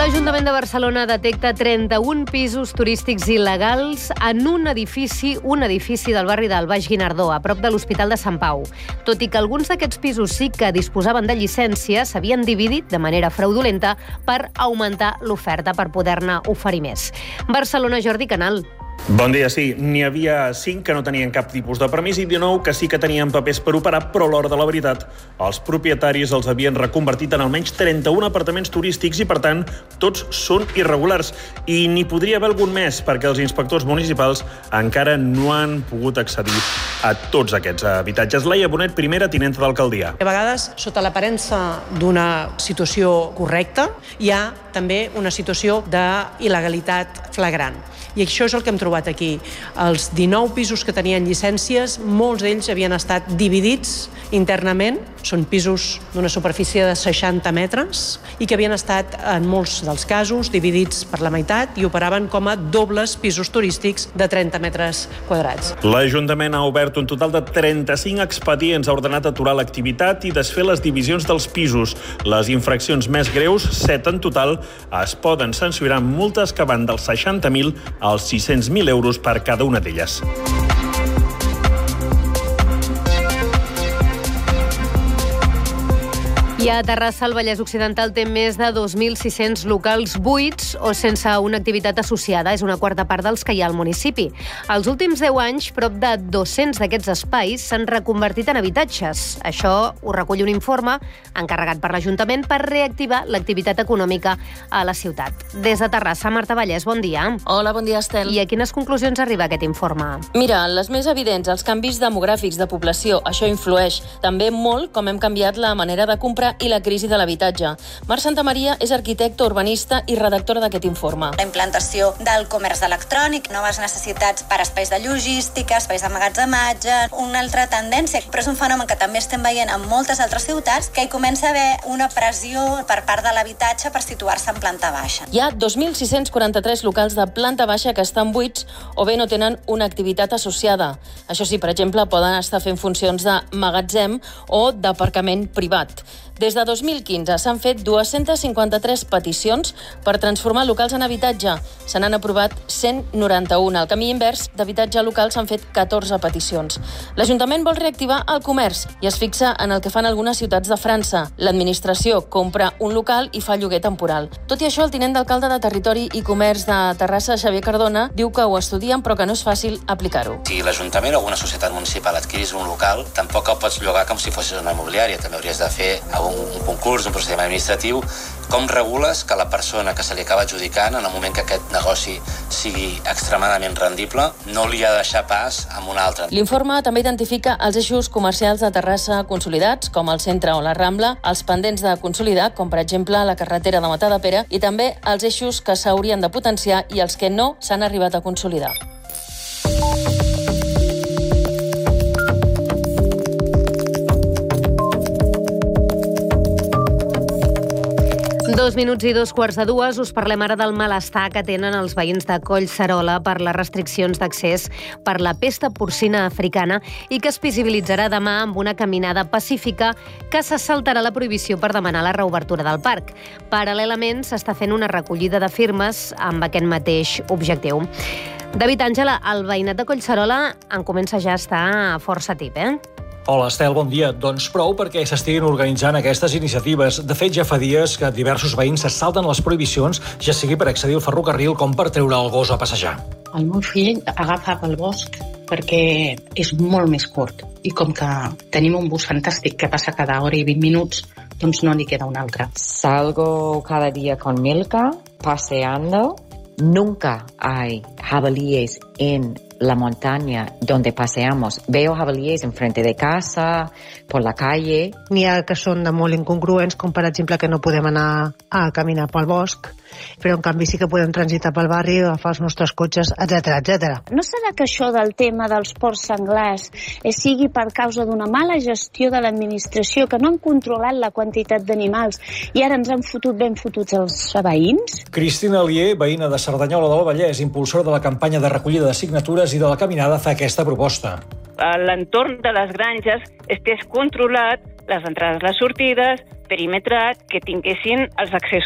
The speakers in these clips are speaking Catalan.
L'Ajuntament de Barcelona detecta 31 pisos turístics il·legals en un edifici del barri del Baix Guinardó, a prop de l'Hospital de Sant Pau. Tot i que alguns d'aquests pisos sí que disposaven de llicència, s'havien dividit de manera fraudulenta per augmentar l'oferta per poder-ne oferir més. Barcelona, Jordi Canal. Bon dia, sí. N'hi havia 5 que no tenien cap tipus de permís i 19 que sí que tenien papers per operar, però a l'hora de la veritat els propietaris els havien reconvertit en almenys 31 apartaments turístics i, per tant, tots són irregulars. I n'hi podria haver algun més, perquè els inspectors municipals encara no han pogut accedir a tots aquests habitatges. Laia Bonet, primera tinenta d'alcaldia. A vegades, sota l'aparença d'una situació correcta, hi ha també una situació d'il·legalitat flagrant. I això és el que hem trobat aquí. Els 19 pisos que tenien llicències, molts d'ells havien estat dividits internament. Són pisos d'una superfície de 60 metres i que havien estat, en molts dels casos, dividits per la meitat i operaven com a dobles pisos turístics de 30 metres quadrats. L'Ajuntament ha obert un total de 35 expedients, ha ordenat aturar l'activitat i desfer les divisions dels pisos. Les infraccions més greus, 7 en total, es poden sancionar amb multes que van dels 60.000 als 600.000 euros per cada una d'elles. I a Terrassa, el Vallès Occidental té més de 2.600 locals buits o sense una activitat associada. És una quarta part dels que hi ha al municipi. Els últims 10 anys, prop de 200 d'aquests espais s'han reconvertit en habitatges. Això ho recull un informe encarregat per l'Ajuntament per reactivar l'activitat econòmica a la ciutat. Des de Terrassa, Marta Vallès, bon dia. Hola, bon dia, Estel. I a quines conclusions arriba aquest informe? Mira, les més evidents, els canvis demogràfics de població, això influeix també molt com hem canviat la manera de comprar i la crisi de l'habitatge. Marc Santamaria és arquitecte, urbanista i redactora d'aquest informe. La implantació del comerç electrònic, noves necessitats per espais de logística, espais d'emmagatzematge, una altra tendència, però és un fenomen que també estem veient en moltes altres ciutats, que hi comença a haver una pressió per part de l'habitatge per situar-se en planta baixa. Hi ha 2.643 locals de planta baixa que estan buits o bé no tenen una activitat associada. Això sí, per exemple, poden estar fent funcions de magatzem o d'aparcament privat. Des de 2015 s'han fet 253 peticions per transformar locals en habitatge. Se n'han aprovat 191. Al camí invers d'habitatge local s'han fet 14 peticions. L'Ajuntament vol reactivar el comerç i es fixa en el que fan algunes ciutats de França. L'administració compra un local i fa lloguer temporal. Tot i això, el tinent d'alcalde de Territori i Comerç de Terrassa, Xavier Cardona, diu que ho estudien però que no és fàcil aplicar-ho. Si l'Ajuntament o alguna societat municipal adquiris un local, tampoc el pots llogar com si fossis una immobiliària. També hauries de fer un concurs, un procediment administratiu. Com regules que la persona que se li acaba adjudicant, en el moment que aquest negoci sigui extremadament rendible, no li ha de deixar pas a un altre? L'informe també identifica els eixos comercials de Terrassa consolidats, com el centre o la Rambla, els pendents de consolidar, com per exemple la carretera de Matadepera, i també els eixos que s'haurien de potenciar i els que no s'han arribat a consolidar. 2 minuts i 2:15. Us parlem ara del malestar que tenen els veïns de Collserola per les restriccions d'accés per la pesta porcina africana i que es visibilitzarà demà amb una caminada pacífica que se saltarà la prohibició per demanar la reobertura del parc. Paral·lelament, s'està fent una recollida de firmes amb aquest mateix objectiu. David Àngela, el veïnat de Collserola en comença ja a estar força tip, Hola, Estel, bon dia. Doncs prou perquè s'estiguin organitzant aquestes iniciatives. De fet, ja fa dies que diversos veïns se salten les prohibicions, ja sigui per accedir al ferrocarril com per treure el gos a passejar. El meu fill agafa pel bosc perquè és molt més curt i com que tenim un bus fantàstic que passa cada hora i 20 minuts, doncs no n'hi queda un altre. Salgo cada día con Milka, paseando. Nunca hay jabalíes en la montaña donde paseamos. Veo jabalíes enfrente de casa, por la calle. N'hi ha que són de molt incongruents, com per exemple que no podem anar a caminar pel bosc, però en canvi sí que podem transitar pel barri, agafar els nostres cotxes, etc etc. No serà que això del tema dels porcs senglars sigui per causa d'una mala gestió de l'administració, que no han controlat la quantitat d'animals i ara ens han fotut ben fotuts els veïns? Cristina Alier, veïna de Cerdanyola del Vallès, impulsora de la campanya de recollida de signatures i de la caminada, fa aquesta proposta. L'entorn de les granges estés controlat, les entrades, les sortides, perimetrat, que tinguessin els accessos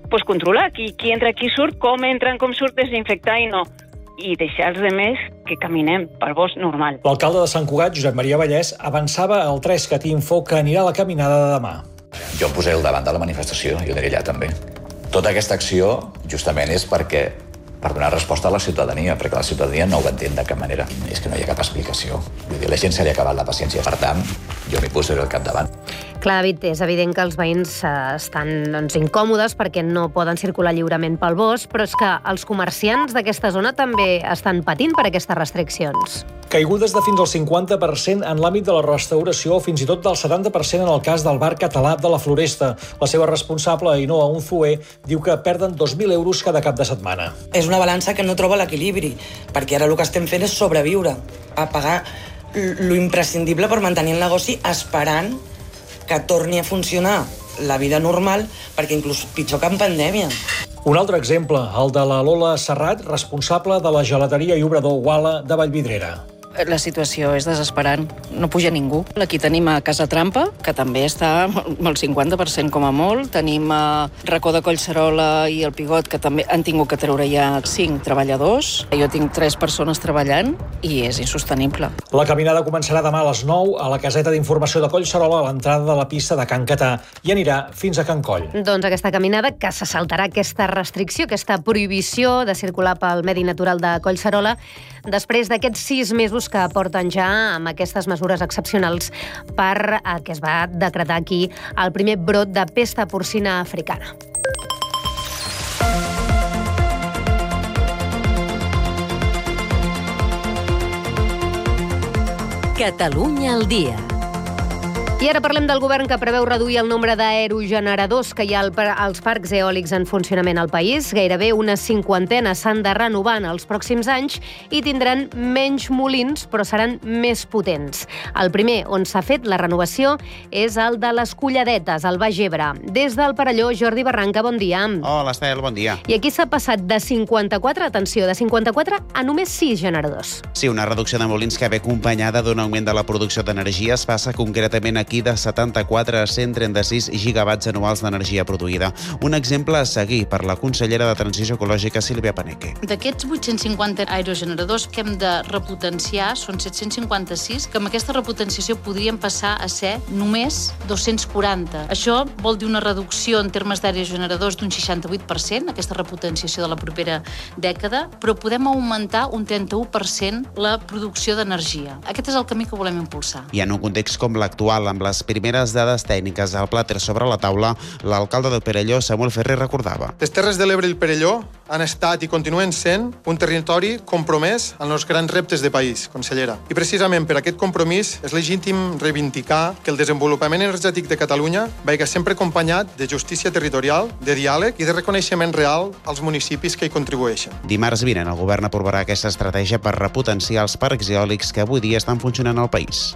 controlar qui entra, qui surt, com entren, com surt, desinfectar i no. I deixar els altres que caminem pel bosc normal. L'alcalde de Sant Cugat, Josep Maria Vallès, avançava al 3CAT Info que anirà a la caminada de demà. Jo em posaré al davant de la manifestació, jo aniré allà també. Tota aquesta acció justament és per donar resposta a la ciutadania, perquè la ciutadania no ho entén de cap manera. És que no hi ha cap explicació. Vull dir, la gent se li ha acabat la paciència. Per tant, jo m'hi posaré al capdavant. Clar, David, és evident que els veïns estan incòmodes perquè no poden circular lliurement pel bosc, però és que els comerciants d'aquesta zona també estan patint per aquestes restriccions. Caigudes de fins al 50% en l'àmbit de la restauració o fins i tot del 70% en el cas del bar català de la Floresta. La seva responsable, Ainhoa Unzué, diu que perden 2.000 euros cada cap de setmana. És una balança que no troba l'equilibri, perquè ara el que estem fent és sobreviure, a pagar lo imprescindible per mantenir el negoci esperant que torni a funcionar la vida normal, perquè inclús pitjor que en pandèmia. Un altre exemple, el de la Lola Serrat, responsable de la gelateria i obrador Wala de Vallvidrera. La situació és desesperant. No puja ningú. Aquí tenim a Casa Trampa, que també està amb el 50% com a molt. Tenim a Racó de Collserola i el Pigot, que també han tingut que treure ja 5 treballadors. Jo tinc 3 persones treballant i és insostenible. La caminada començarà demà a les 9 a la caseta d'informació de Collserola, a l'entrada de la pista de Can Catà, i anirà fins a Can Coll. Doncs aquesta caminada que se saltarà aquesta restricció, aquesta prohibició de circular pel medi natural de Collserola, després d'aquests 6 mesos que porten ja amb aquestes mesures excepcionals per que es va decretar aquí el primer brot de pesta porcina africana. Catalunya al dia. I ara parlem del govern que preveu reduir el nombre d'aerogeneradors que hi ha als parcs eòlics en funcionament al país. Gairebé una 50 s'han de renovar en els pròxims anys i tindran menys molins, però seran més potents. El primer on s'ha fet la renovació és el de les Colladetes, al Baix Ebre. Des del Perelló, Jordi Barranca, bon dia. Hola, Estel, bon dia. I aquí s'ha passat de 54, atenció, de 54 a només 6 generadors. Sí, una reducció de molins que ve acompanyada d'un augment de la producció d'energia. Es passa concretament aquí de 74 a 136 gigawatts anuals d'energia produïda. Un exemple a seguir per la consellera de Transició Ecològica, Sílvia Paneque. D'aquests 850 aerogeneradors que hem de repotenciar, són 756, que amb aquesta repotenciació podrien passar a ser només 240. Això vol dir una reducció en termes d'aerogeneradors d'un 68%, aquesta repotenciació de la propera dècada, però podem augmentar un 31% la producció d'energia. Aquest és el camí que volem impulsar. I en un context com l'actual, amb les primeres dades tècniques al plàter sobre la taula, l'alcalde del Perelló, Samuel Ferrer, recordava. Les Terres de l'Ebre i el Perelló han estat i continuen sent un territori compromès en els grans reptes de país, consellera. I precisament per aquest compromís és legítim reivindicar que el desenvolupament energètic de Catalunya vagi sempre acompanyat de justícia territorial, de diàleg i de reconeixement real als municipis que hi contribueixen. Dimarts vinent el govern aprovarà aquesta estratègia per repotenciar els parcs eòlics que avui dia estan funcionant al país.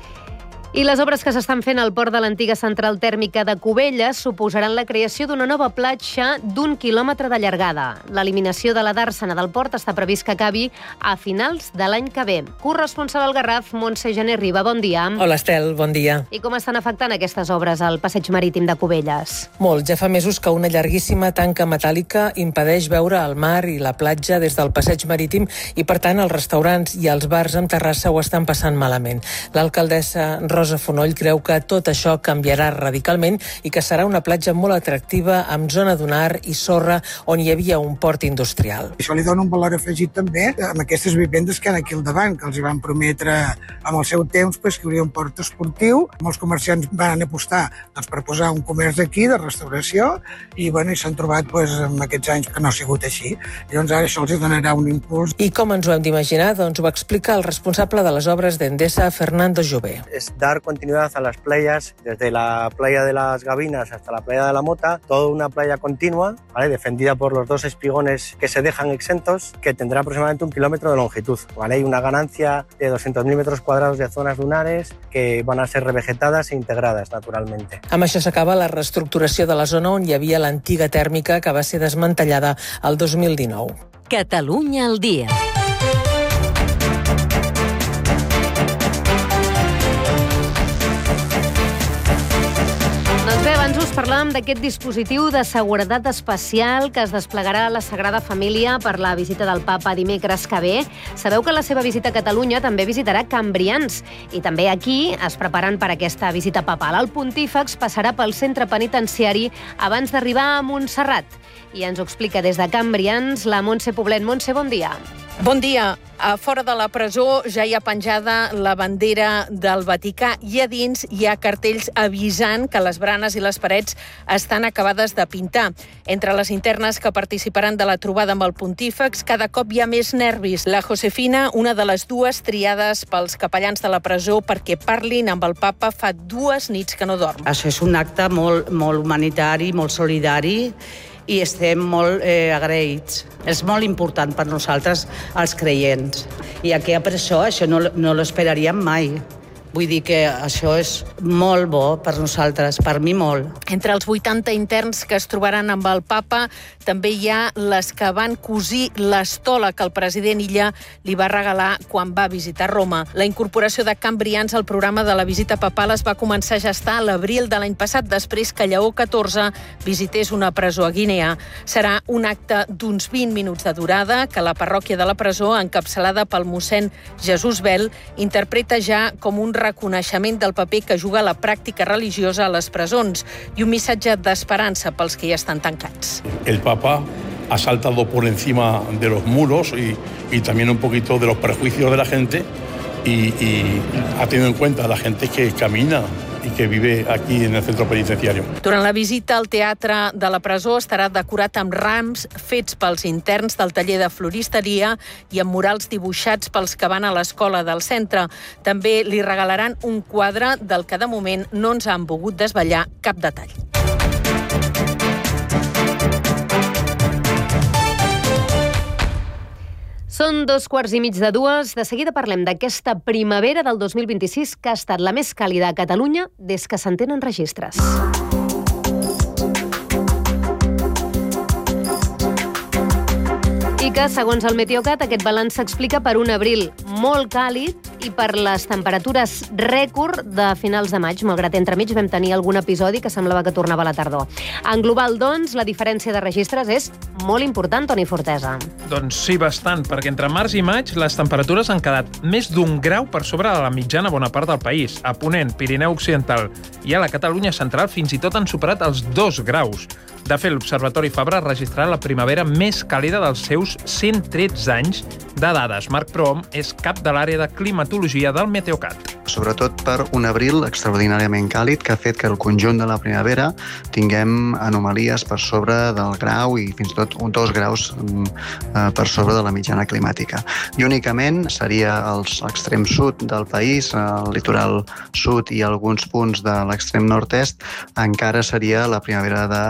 I les obres que s'estan fent al port de l'antiga central tèrmica de Cubelles suposaran la creació d'una nova platja d'1 quilòmetre de llargada. L'eliminació de la dàrsena del port està previst que acabi a finals de l'any que ve. Corresponsal al Garraf, Montse Gené Riba, bon dia. Hola, Estel, bon dia. I com estan afectant aquestes obres al passeig marítim de Cubelles? Molt. Ja fa mesos que una llarguíssima tanca metàl·lica impedeix veure el mar i la platja des del passeig marítim i, per tant, els restaurants i els bars amb terrassa ho estan passant malament. L'alcaldessa Rosa Fonoll creu que tot això canviarà radicalment i que serà una platja molt atractiva amb zona dunar i sorra on hi havia un port industrial. Això li dona un valor afegit també amb aquestes vivendes que hi ha aquí al davant, que els hi van prometre amb el seu temps que hi hauria un port esportiu. Molts comerciants van apostar per posar un comerç aquí de restauració i s'han trobat en aquests anys que no ha sigut així. I doncs ara això els donarà un impuls. I com ens ho hem d'imaginar? Doncs ho explica el responsable de les obres d'Endesa, Fernando Jové. Dar continuidad a las playas, desde la playa de las Gavinas hasta la playa de la Mota, toda una playa continua, ¿vale? Defendida por los 2 espigones que se dejan exentos, que tendrá aproximadamente 1 kilómetro de longitud, ¿vale? Hay una ganancia de 200.000 metros cuadrados de zonas dunares que van a ser revegetadas e integradas naturalmente. Amb això s'acaba la reestructuració de la zona on hi havia l'antiga tèrmica que va ser desmantellada el 2019. Catalunya al dia. Doncs bé, abans us parlàvem d'aquest dispositiu de seguretat especial que es desplegarà a la Sagrada Família per la visita del papa dimecres que ve. Sabeu que la seva visita a Catalunya també visitarà Can Brians i també aquí es preparen per aquesta visita papal. El pontífex passarà pel centre penitenciari abans d'arribar a Montserrat. I ens ho explica des de Can Brians la Montse Poblet. Montse, bon dia. Bon dia. A fora de la presó ja hi ha penjada la bandera del Vaticà i a dins hi ha cartells avisant que les branes i les parets estan acabades de pintar. Entre les internes que participaran de la trobada amb el pontífex, cada cop hi ha més nervis. La Josefina, una de les dues triades pels capellans de la presó perquè parlin amb el papa, fa 2 nits que no dorm. Això és un acte molt humanitari, molt solidari, i estem molt agraïts. És molt important per nosaltres, els creients. I aquí a presó això no l'esperaríem mai. Vull dir que això és molt bo per nosaltres, per mi molt. Entre els 80 interns que es trobaran amb el papa, també hi ha les que van cosir l'estola que el president Illa li va regalar quan va visitar Roma. La incorporació de Can Brians al programa de la visita papal es va començar a gestar a l'abril de l'any passat, després que Lleó XIV visités una presó a Guinea. Serà un acte d'uns 20 minuts de durada que la parròquia de la presó, encapçalada pel mossèn Jesús Bel, interpreta ja com un reconeixement del paper que juga la pràctica religiosa a les presons i un missatge d'esperança pels que hi estan tancats. El Papa ha saltado por encima de los muros y también un poquito de los prejuicios de la gente y ha tenido en cuenta a la gente que camina i que vive aquí en el centre penitenciario. Durant la visita al teatre de la presó estarà decorat amb rams fets pels interns del taller de floristeria i amb murals dibuixats pels que van a l'escola del centre. També li regalaran un quadre del que de moment no ens han volgut desvetllar cap detall. Són 2:15. De seguida parlem d'aquesta primavera del 2026 que ha estat la més càlida a Catalunya des que se'n tenen registres. I que, segons el Meteocat, aquest balanç s'explica per un abril molt càlid i per les temperatures rècord de finals de maig, malgrat entremig vam tenir algun episodi que semblava que tornava a la tardor. En global, doncs, la diferència de registres és molt important, Toni Fortesa. Doncs sí, bastant, perquè entre març i maig les temperatures han quedat més d'1 grau per sobre de la mitjana a bona part del país. A Ponent, Pirineu Occidental i a la Catalunya Central fins i tot han superat els 2 graus. De fet, l'Observatori Fabra registrarà la primavera més càlida dels seus 113 anys de dades. Marc Prohom és cap de l'àrea de climatologia del Meteocat. Sobretot per un abril extraordinàriament càlid que ha fet que el conjunt de la primavera tinguem anomalies per sobre del grau i fins i tot 2 graus per sobre de la mitjana climàtica. I únicament seria als extrems sud del país, el litoral sud i alguns punts de l'extrem nord-est, encara seria la primavera de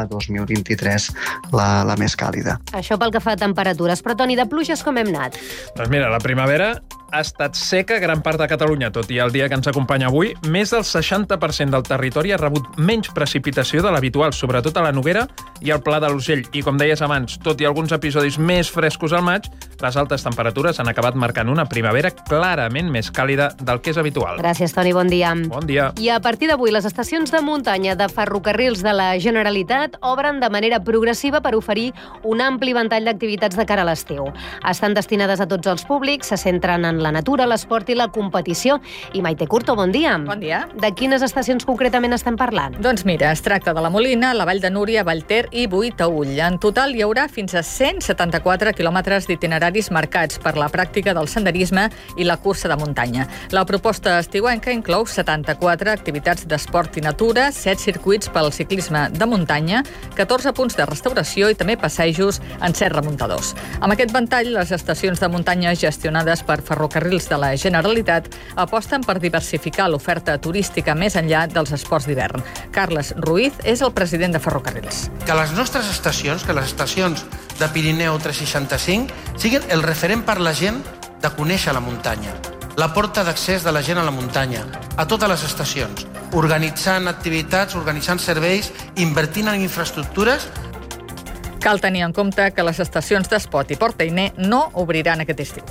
2023 la més càlida. Això pel que fa a temperatures. Però, Toni, de pluges com hem anat? Doncs mira, la primavera ha estat seca gran part de Catalunya, tot i el dia que ens acompanya avui. Més del 60% del territori ha rebut menys precipitació de l'habitual, sobretot a la Noguera i al Pla de l'Urgell. I com deies abans, tot i alguns episodis més frescos al maig, les altes temperatures han acabat marcant una primavera clarament més càlida del que és habitual. Gràcies, Toni, bon dia. Bon dia. I a partir d'avui, les estacions de muntanya de ferrocarrils de la Generalitat obren de manera progressiva per oferir un ampli ventall d'activitats de cara a l'estiu. Estan destinades a tots els públics, se centren en la natura, l'esport i la competició. I Maite Curto, bon dia. Bon dia. De quines estacions concretament estem parlant? Doncs mira, es tracta de la Molina, la Vall de Núria, Vallter i Boí-Taüll. En total hi haurà fins a 174 quilòmetres d'itineraris marcats per la pràctica del senderisme i la cursa de muntanya. La proposta estiuenca inclou 74 activitats d'esport i natura, 7 circuits pel ciclisme de muntanya, 14 punts de restauració i també passejos en 7 remuntadors. Amb aquest ventall, les estacions de muntanya gestionades per Ferrocarrils de la Generalitat aposten per diversificar l'oferta turística més enllà dels esports d'hivern. Carles Ruiz és el president de Ferrocarrils. Que les nostres estacions, que les estacions de Pirineu 365, siguin el referent per la gent de conèixer la muntanya, la porta d'accés de la gent a la muntanya, a totes les estacions, organitzant activitats, organitzant serveis, invertint en infraestructures. Cal tenir en compte que les estacions d'Espot i Port Ainé no obriran aquest estiu.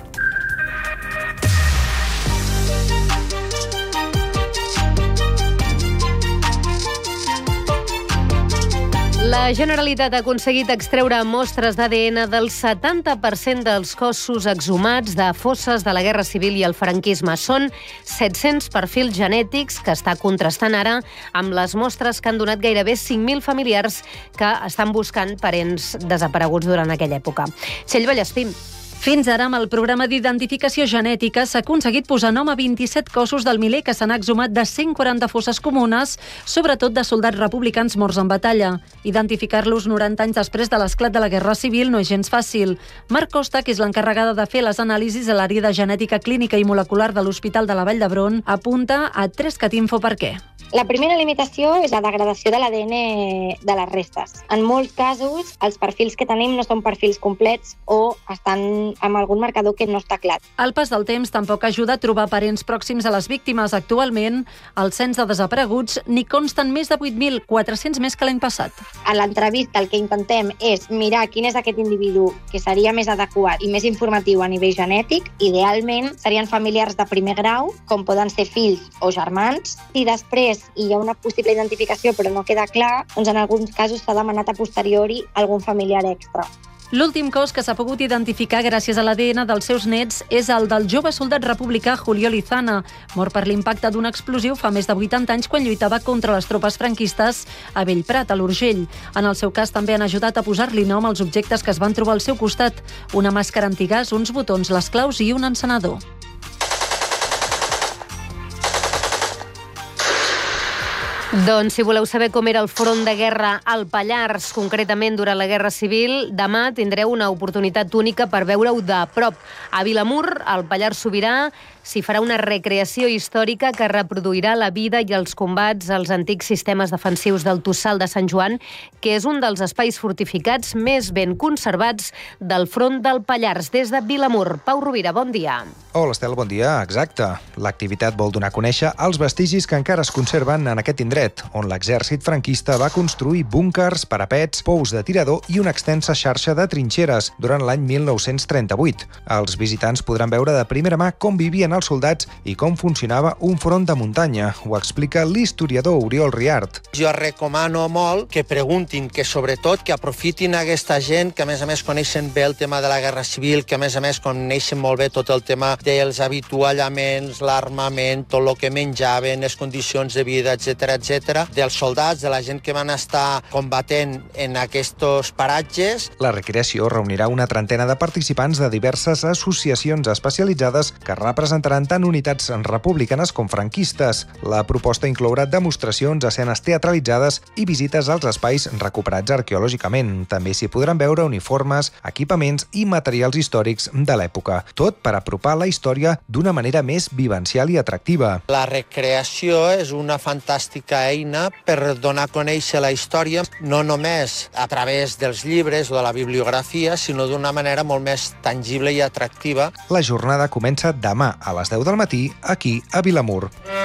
La Generalitat ha aconseguit extreure mostres d'ADN del 70% dels cossos exhumats de fosses de la Guerra Civil i el franquisme. Són 700 perfils genètics que està contrastant ara amb les mostres que han donat gairebé 5.000 familiars que estan buscant parents desapareguts durant aquella època. Txell Vallespín. Fins ara, amb el programa d'identificació genètica, s'ha aconseguit posar nom a 27 cossos del miler que s'han exhumat de 140 fosses comunes, sobretot de soldats republicans morts en batalla. Identificar-los 90 anys després de l'esclat de la Guerra Civil no és gens fàcil. Marc Costa, que és l'encarregada de fer les anàlisis a l'àrea de genètica clínica i molecular de l'Hospital de la Vall d'Hebron, apunta a 3 Catinfo per què. La primera limitació és la degradació de l'ADN de les restes. En molts casos, els perfils que tenim no són perfils complets o estan amb algun marcador que no està clar. El pas del temps tampoc ajuda a trobar parents pròxims a les víctimes. Actualment, al cens de desapareguts n'hi consten més de 8.400 més que l'any passat. A l'entrevista el que intentem és mirar quin és aquest individu que seria més adequat i més informatiu a nivell genètic. Idealment serien familiars de primer grau, com poden ser fills o germans, i després hi ha una possible identificació però no queda clar, doncs en alguns casos s'ha demanat a posteriori algun familiar extra. L'últim cos que s'ha pogut identificar gràcies a l'ADN dels seus nets és el del jove soldat republicà Julio Lizana, mort per l'impacte d'un explosiu fa més de 80 anys quan lluitava contra les tropes franquistes a Bellprat, a l'Urgell. En el seu cas també han ajudat a posar-li nom als objectes que es van trobar al seu costat: una màscara antigàs, uns botons, les claus i un encenedor. Doncs si voleu saber com era el front de guerra al Pallars, concretament durant la Guerra Civil, demà tindreu una oportunitat única per veure-ho de prop. A Vilamur, al Pallars Sobirà, s'hi farà una recreació històrica que reproduirà la vida i els combats als antics sistemes defensius del Tossal de Sant Joan, que és un dels espais fortificats més ben conservats del front del Pallars. Des de Vilamur, Pau Rovira, bon dia. Hola, Estel, bon dia. Exacte. L'activitat vol donar a conèixer els vestigis que encara es conserven en aquest indret, on l'exèrcit franquista va construir búnkers, parapets, pous de tirador i una extensa xarxa de trinxeres durant l'any 1938. Els visitants podran veure de primera mà com vivien els soldats i com funcionava un front de muntanya. Ho explica l'historiador Oriol Riart. Jo recomano molt que preguntin, que sobretot que aprofitin aquesta gent que a més coneixen bé el tema de la Guerra Civil, que a més coneixen molt bé tot el tema dels avituallaments, l'armament, tot el que menjaven, les condicions de vida, etc, dels soldats, de la gent que van estar combatent en aquests paratges. La recreació reunirà una trentena de participants de diverses associacions especialitzades que representaran tant unitats republicanes com franquistes. La proposta inclourà demostracions, escenes teatralitzades i visites als espais recuperats arqueològicament. També s'hi podran veure uniformes, equipaments i materials històrics de l'època. Tot per apropar la història d'una manera més vivencial i atractiva. La recreació és una fantàstica eina per donar a conèixer la història, no només a través dels llibres o de la bibliografia, sinó d'una manera molt més tangible i atractiva. La jornada comença demà a les 10 del matí, aquí a Vilamur.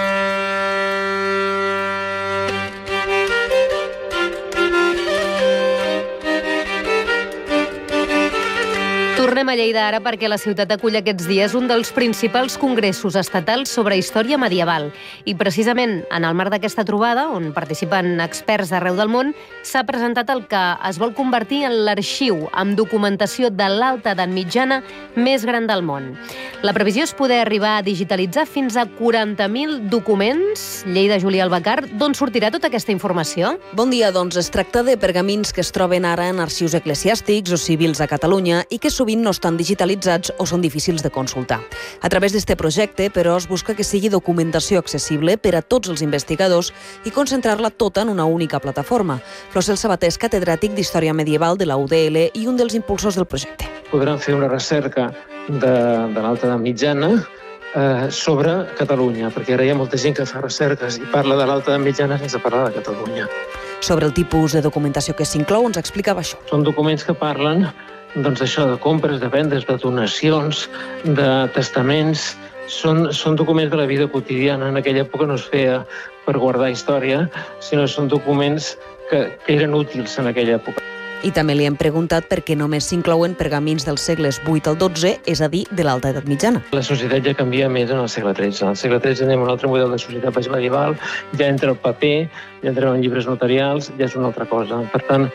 Tornem a Lleida ara perquè la ciutat acull aquests dies un dels principals congressos estatals sobre història medieval. I precisament en el marc d'aquesta trobada, on participen experts d'arreu del món, s'ha presentat el que es vol convertir en l'arxiu amb documentació de l'alta edat mitjana més gran del món. La previsió és poder arribar a digitalitzar fins a 40.000 documents. Lleida, Júlia Albacar, d'on sortirà tota aquesta informació? Bon dia, doncs es tracta de pergamins que es troben ara en arxius eclesiàstics o civils a Catalunya i que sovint no estan digitalitzats o són difícils de consultar. A través d'este projecte, però, es busca que sigui documentació accessible per a tots els investigadors i concentrar-la tota en una única plataforma. Florcel Sabater és catedràtic d'Història Medieval de la UDL i un dels impulsors del projecte. Podran fer una recerca de l'alta edat mitjana sobre Catalunya, perquè ara hi ha molta gent que fa recerques i parla de l'alta edat mitjana sense parlar de Catalunya. Sobre el tipus de documentació que s'inclou, ens explicava això. Són documents que parlen d'això, de compres, de vendes, de donacions, de testaments. Són documents de la vida quotidiana. En aquella època no es feia per guardar història, sinó són documents que eren útils en aquella època. I també li hem preguntat per què només s'inclouen pergamins dels segles VIII al XII, és a dir, de l'Alta Edat Mitjana. La societat ja canvia més en el segle XIII. En el segle XIII anem a un altre model de societat medieval, ja entra el paper, ja entrem en llibres notarials, ja és una altra cosa. Per tant,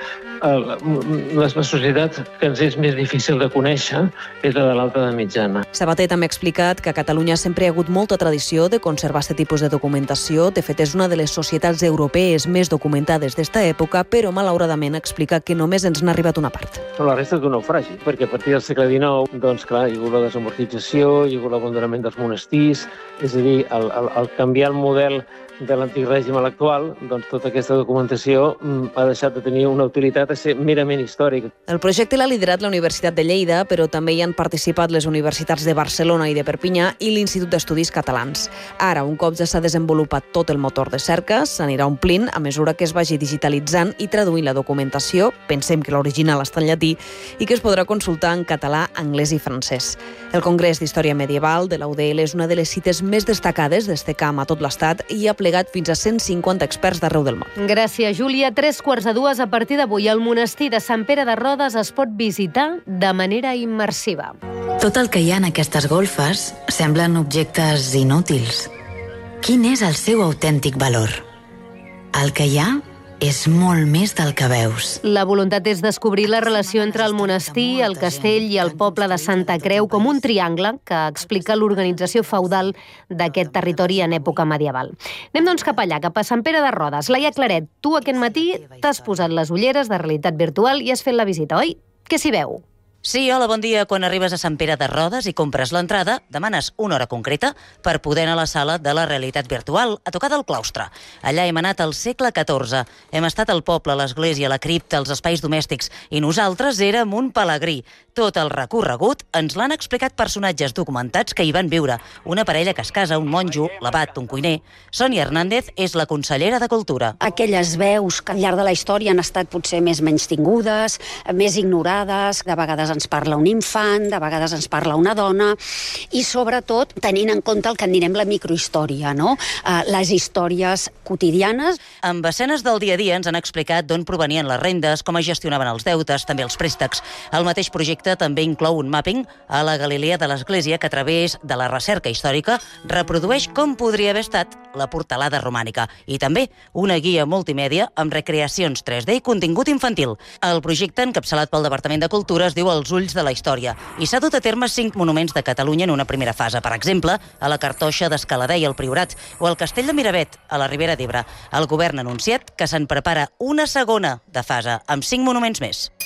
la societat que ens és més difícil de conèixer és la de l'Alta Edat Mitjana. Sabater també ha explicat que a Catalunya sempre hi ha hagut molta tradició de conservar aquest tipus de documentació. De fet, és una de les societats europees més documentades d'esta època, però malauradament explica que només ens n'ha arribat una part. Són les restes d'un naufragi, perquè a partir del segle XIX, doncs clar, hi ha hagut la desamortització, hi ha hagut l'abandonament dels monestirs, és a dir, al canviar el model de l'antic règim a l'actual, doncs tota aquesta documentació ha deixat de tenir una utilitat a ser merament històrica. El projecte l'ha liderat la Universitat de Lleida, però també hi han participat les universitats de Barcelona i de Perpinyà i l'Institut d'Estudis Catalans. Ara, un cop ja s'ha desenvolupat tot el motor de cerca, s'anirà omplint a mesura que es vagi digitalitzant i traduint la documentació, pensem que l'original està en llatí, i que es podrà consultar en català, anglès i francès. El Congrés d'Història Medieval de la UDL és una de les cites més destacades d'este camp a tot l'Estat i ha plegat fins a 150 experts d'arreu del món. Gràcies, Júlia. 3:15 a partir d'avui. El monestir de Sant Pere de Rodes es pot visitar de manera immersiva. Tot el que hi ha en aquestes golfes semblen objectes inútils. Quin és el seu autèntic valor? El que hi ha és molt més del que veus. La voluntat és descobrir la relació entre el monestir, el castell i el poble de Santa Creu com un triangle que explica l'organització feudal d'aquest territori en època medieval. Anem doncs cap allà, cap a Sant Pere de Rodes. Laia Claret, tu aquest matí t'has posat les ulleres de realitat virtual i has fet la visita, oi? Què s'hi veu? Sí, hola, bon dia. Quan arribes a Sant Pere de Rodes i compres l'entrada, demanes una hora concreta per poder anar a la sala de la realitat virtual, a tocar del claustre. Allà hem anat al segle XIV. Hem estat al poble, a l'església, a la cripta, als espais domèstics, i nosaltres érem un pelegrí. Tot el recorregut ens l'han explicat personatges documentats que hi van viure. Una parella que es casa, un monjo, l'abat, un cuiner. Sònia Hernández és la consellera de Cultura. Aquelles veus que al llarg de la història han estat potser més menystingudes, més ignorades, de vegades ens parla un infant, de vegades ens parla una dona, i sobretot tenint en compte el que en direm la microhistòria, no? Les històries quotidianes. Amb escenes del dia a dia ens han explicat d'on provenien les rendes, com es gestionaven els deutes, també els préstecs. El mateix projecte també inclou un mapping a la Galilea de l'Església que a través de la recerca històrica reprodueix com podria haver estat la portalada romànica, i també una guia multimèdia amb recreacions 3D i contingut infantil. El projecte, encapçalat pel Departament de Cultura, es diu Els ulls de la història i s'ha dut a terme 5 monuments de Catalunya en una primera fase. Per exemple, a la Cartoixa d'Escalader i el Priorat o al Castell de Miravet, a la Ribera d'Ebre. El govern ha anunciat que se'n prepara una segona de fase amb 5 monuments més.